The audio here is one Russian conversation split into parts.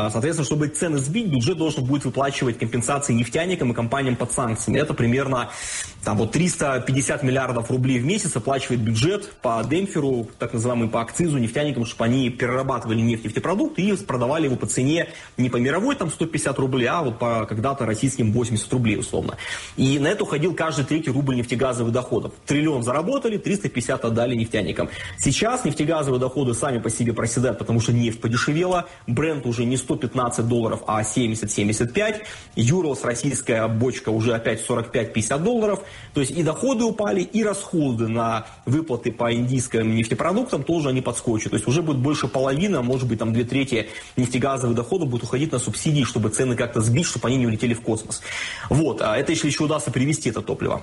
Соответственно, чтобы цены сбить, бюджет должен будет выплачивать компенсации нефтяникам и компаниям под санкциями. Это примерно 350 миллиардов рублей в месяц оплачивает бюджет по демпферу, так называемый по акцизу нефтяникам, чтобы они перерабатывали нефтепродукт и продавали его по цене не по мировой 150 рублей, а вот по когда-то российским 80 рублей условно. И на это уходил каждый третий рубль нефтегазовых доходов. Триллион заработали, 350 отдали нефтяникам. Сейчас нефтегазовые доходы сами по себе проседают, потому что нефть подешевела. Брент уже не $115, а 70-75. Юрлс, российская бочка, уже опять 45-50 долларов. То есть и доходы упали, и расходы на выплаты по индийским нефтепродуктам тоже они подскочат. То есть уже будет больше половины, а может быть 2/3 нефтегазовых доходов будет уходить на субсидии, чтобы цены как-то сбить, чтобы они не улетели в космос. Вот. А это если еще удастся привезти это топливо.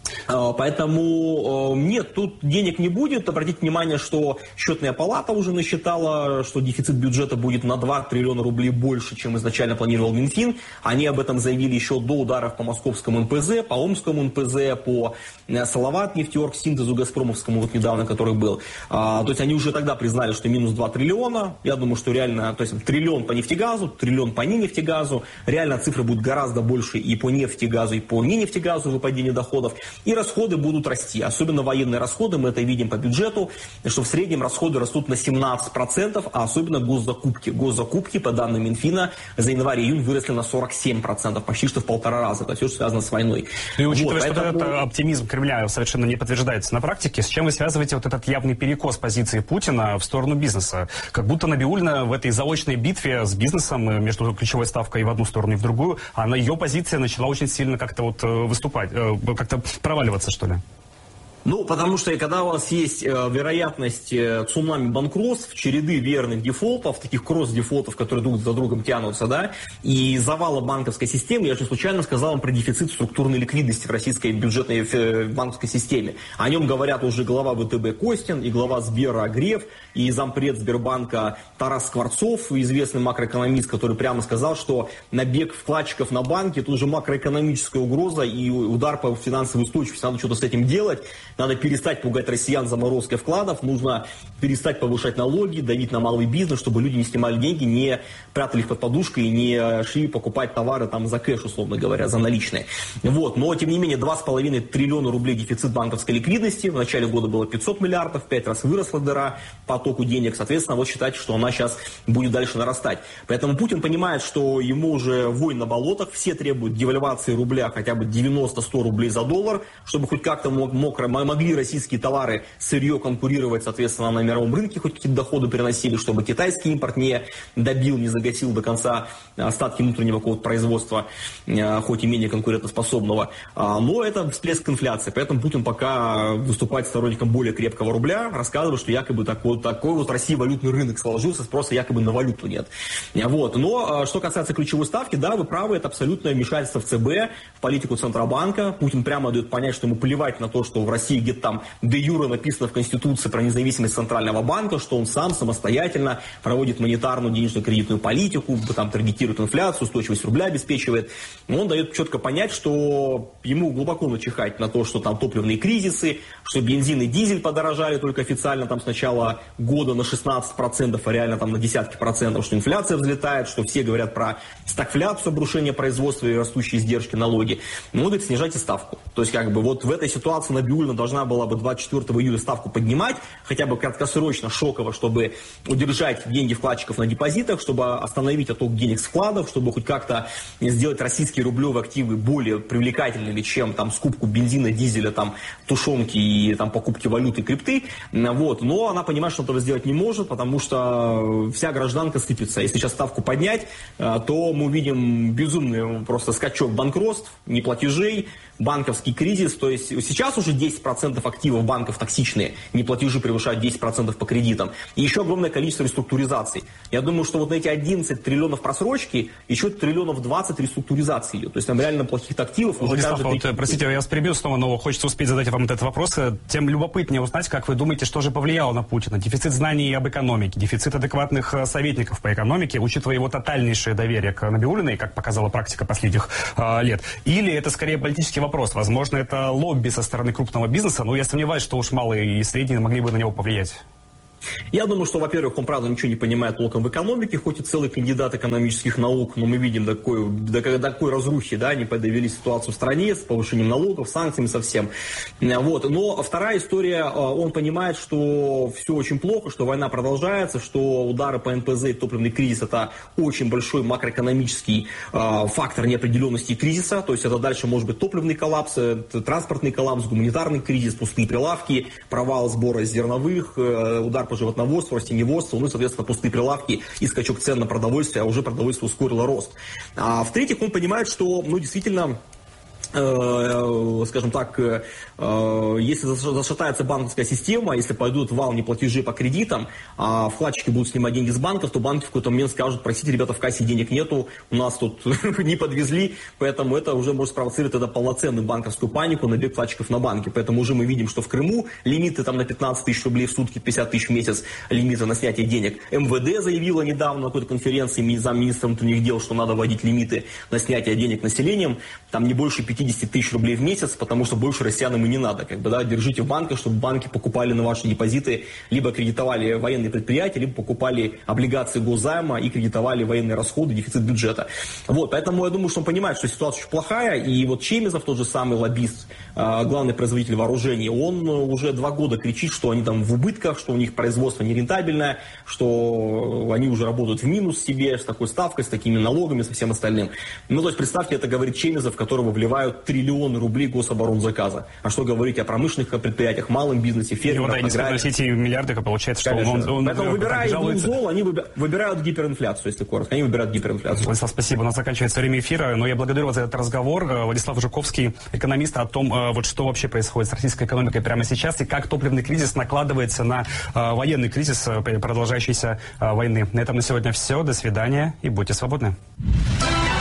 Поэтому нет, тут денег не будет. Обратите внимание, что счетная палата уже насчитала, что дефицит бюджета будет на 2 триллиона рублей больше, чем изначально планировал Минфин. Они об этом заявили еще до ударов по московскому НПЗ, по омскому НПЗ, по Салават, Нефтеорг, Синтезу, Газпромовскому, вот недавно, который был. То есть они уже тогда признали, что минус 2 триллиона. Я думаю, что реально, то есть триллион по нефтегазу, триллион по ненефтегазу. Реально цифры будут гораздо больше и по нефтегазу, и по ненефтегазу выпадение доходов. И расходы будут расти, особенно военные расходы, мы это видим по бюджету, что в среднем расходы растут на 17%, а особенно госзакупки. Госзакупки, по данным Минфина, за январь-июнь выросли на 47%, почти что в 1,5 раза. Это все, что связано с войной. И учитывая, что этот оптимизм Кремля совершенно не подтверждается на практике, с чем вы связываете вот этот явный перекос позиции Путина в сторону бизнеса? Как будто Набиуллина в этой заочной битве с бизнесом между ключевой ставкой в одну сторону и в другую, ее позиция начала очень сильно как-то вот выступать, как-то проваливаться, что ли? Ну, потому что когда у вас есть вероятность цунами банкротств, череды верных дефолтов, таких кросс-дефолтов, которые друг за другом тянутся, да, и завала банковской системы, я же случайно сказал вам про дефицит структурной ликвидности в российской бюджетной банковской системе. О нем говорят уже глава ВТБ Костин, и глава Сбера Греф, и зампред Сбербанка Тарас Скворцов, известный макроэкономист, который прямо сказал, что набег вкладчиков на банки – это уже макроэкономическая угроза и удар по финансовой устойчивости. Надо что-то с этим делать. Надо перестать пугать россиян заморозкой вкладов, нужно перестать повышать налоги, давить на малый бизнес, чтобы люди не снимали деньги, не прятали их под подушкой, не шли покупать товары там за кэш, условно говоря, за наличные. Вот. Но, тем не менее, 2,5 триллиона рублей дефицит банковской ликвидности. В начале года было 500 миллиардов, 5 раз выросла дыра по потоку денег. Соответственно, вот считайте, что она сейчас будет дальше нарастать. Поэтому Путин понимает, что ему уже войн на болотах, все требуют девальвации рубля хотя бы 90-100 рублей за доллар, чтобы хоть как-то могли российские товары, сырье конкурировать, соответственно, на мировом рынке, хоть какие-то доходы приносили, чтобы китайский импорт не добил, не загасил до конца остатки внутреннего какого-то производства, хоть и менее конкурентоспособного. Но это всплеск инфляции, поэтому Путин пока выступает сторонником более крепкого рубля, рассказывает, что якобы такой вот в России валютный рынок сложился, спроса якобы на валюту нет. Вот. Но что касается ключевой ставки, да, вы правы, это абсолютное вмешательство в ЦБ, в политику Центробанка. Путин прямо дает понять, что ему плевать на то, что в России где-то там де юре написано в Конституции про независимость Центрального банка, что он сам самостоятельно проводит монетарную денежную кредитную политику, там таргетирует инфляцию, устойчивость рубля обеспечивает. Он дает четко понять, что ему глубоко начихать на то, что там топливные кризисы, что бензин и дизель подорожали только официально там с начала года на 16%, а реально там на десятки процентов, что инфляция взлетает, что все говорят про стагфляцию, обрушение производства и растущие издержки, налоги. Он говорит, снижайте ставку. То есть как бы вот в этой ситуации Набиуллина должна была бы 24 июля ставку поднимать, хотя бы краткосрочно, шоково, чтобы удержать деньги вкладчиков на депозитах, чтобы остановить отток денег с вкладов, чтобы хоть как-то сделать российские рублевые активы более привлекательными, чем там скупку бензина, дизеля, там тушенки и там покупки валюты, крипты. Вот. Но она понимает, что этого сделать не может, потому что вся гражданка сыпется. Если сейчас ставку поднять, то мы увидим безумный просто скачок банкротств, неплатежей, банковский кризис. То есть сейчас уже 10% активов банков токсичные, неплатежи превышают 10% по кредитам. И еще огромное количество реструктуризаций. Я думаю, что вот на эти 11 триллионов просрочки еще триллионов 20 реструктуризации идет. То есть там реально плохих активов уже Владислав, каждый... вот, простите, я вас перебью снова, но хочется успеть задать вам этот вопрос. Тем любопытнее узнать, как вы думаете, что же повлияло на Путина. Дефицит знаний об экономике, дефицит адекватных советников по экономике, учитывая его тотальнейшее доверие к Набиуллиной, как показала практика последних лет. Или это скорее политический вопрос. Возможно, это лобби со стороны крупного бизнеса, но я сомневаюсь, что уж малые и средние могли бы на него повлиять. Я думаю, что, во-первых, он, правда, ничего не понимает толком в экономике, хоть и целый кандидат экономических наук, но мы видим до какой разрухи, да, они довели ситуацию в стране с повышением налогов, санкциями совсем. Вот. Но вторая история, он понимает, что все очень плохо, что война продолжается, что удары по НПЗ и топливный кризис – это очень большой макроэкономический фактор неопределенности и кризиса, то есть это дальше может быть топливный коллапс, транспортный коллапс, гуманитарный кризис, пустые прилавки, провал сбора зерновых, удар по животноводству, растениеводству, ну и, соответственно, пустые прилавки и скачок цен на продовольствие, а уже продовольствие ускорило рост. А в-третьих, он понимает, что, ну, действительно, скажем так, если зашатается банковская система, если пойдут вал неплатежей по кредитам, а вкладчики будут снимать деньги с банков, то банки в какой-то момент скажут: простите, ребята, в кассе денег нету, у нас тут не подвезли, поэтому это уже может спровоцировать тогда полноценную банковскую панику, набег вкладчиков на банки. Поэтому уже мы видим, что в Крыму лимиты там на 15 тысяч рублей в сутки, 50 тысяч в месяц лимиты на снятие денег. МВД заявила недавно на какой-то конференции замминистра внутренних дел, что надо вводить лимиты на снятие денег населением, там не больше 50 тысяч рублей в месяц, потому что больше россиянам и не надо. Как бы, да, держите в банках, чтобы банки покупали на ваши депозиты, либо кредитовали военные предприятия, либо покупали облигации госзайма и кредитовали военные расходы, дефицит бюджета. Вот, поэтому я думаю, что он понимает, что ситуация очень плохая, и вот Чемезов, тот же самый лоббист, главный производитель вооружений, он уже 2 года кричит, что они там в убытках, что у них производство нерентабельное, что они уже работают в минус себе, с такой ставкой, с такими налогами, со всем остальным. Ну, то есть, представьте, это говорит Чемезов, в которого вливают триллионы рублей гособоронзаказа. А что говорить о промышленных предприятиях, малом бизнесе, фермерах, аграриях. Все эти миллиарды, получается, что он поэтому, выбирая двух зол, они выбирают гиперинфляцию, если коротко. Они выбирают гиперинфляцию. Владислав, спасибо. У нас заканчивается время эфира, но я благодарю вас за этот разговор. Владислав Жуковский, экономист, о том, вот что вообще происходит с российской экономикой прямо сейчас и как топливный кризис накладывается на военный кризис продолжающейся войны. На этом на сегодня все. До свидания и будьте свободны.